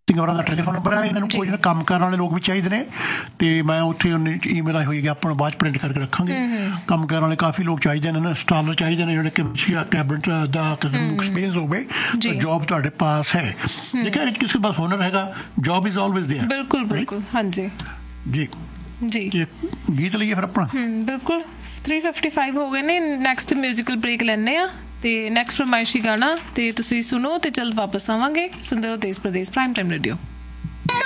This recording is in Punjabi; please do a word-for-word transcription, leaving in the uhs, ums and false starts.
ਸਿੰਘੌਰਾਂ ਦਾ ਟੈਲੀਫੋਨ ਨੰਬਰ ਹੈ। ਇਹਨਾਂ ਨੂੰ ਕੋਈ ਨਾ ਕੰਮ ਕਰਨ ਵਾਲੇ ਲੋਕ ਵੀ ਚਾਹੀਦੇ ਨੇ, ਅਤੇ ਮੈਂ ਉੱਥੇ ਈਮੇਲ ਆਈ ਹੋਈ ਕਿ ਆਪਾਂ ਬਾਅਦ 'ਚ ਪ੍ਰਿੰਟ ਕਰਕੇ ਰੱਖਾਂਗੇ। ਕੰਮ ਕਰਨ ਵਾਲੇ ਕਾਫੀ ਲੋਕ ਚਾਹੀਦੇ ਨੇ, ਇੰਸਟਾਲਰ ਚਾਹੀਦੇ ਨੇ ਜਿਹੜੇ ਕਿ ਕੈਬਨਿਟ ਦਾ ਐਕਸਪੀਰੀਅੰਸ ਹੋਵੇ। ਜੋਬ ਤੁਹਾਡੇ ਪਾਸ ਹੈ, ਦੇਖਿਆ ਕਿਸੇ ਪਾਸ ਹੁਨਰ ਹੈਗਾ, ਜੋਬ ਇਜ਼ ਆਲਵੇਜ਼ ਦੇਅਰ। ਬਿਲਕੁਲ ਬਿਲकुल, ਹਾਂਜੀ ਜੀ ਜੀ। ਗੀਤ ਲਈਏ ਫਿਰ ਆਪਣਾ? ਬਿਲਕੁਲ, ਥ੍ਰੀ ਫਿਫਟੀ ਫਾਈਵ ਹੋ ਗਏ ਨੇ। ਨੈਕਸਟ ਮਿਊਜ਼ੀਕਲ ਬ੍ਰੇਕ ਲੈਂਦੇ ਹਾਂ ਤੇ ਨੈਕਸਟ ਫਰਮਾਇਸ਼ੀ ਗਾਣਾ ਤੇ ਤੁਸੀਂ ਸੁਣੋ ਤੇ ਜਲਦ ਵਾਪਸ ਆਵਾਂਗੇ। ਸੁਣਦੇ ਰਹੋ ਦੇਸ਼ ਪ੍ਰਦੇਸ਼ ਪ੍ਰਾਈਮ ਟਾਈਮ ਰੇਡੀਓ।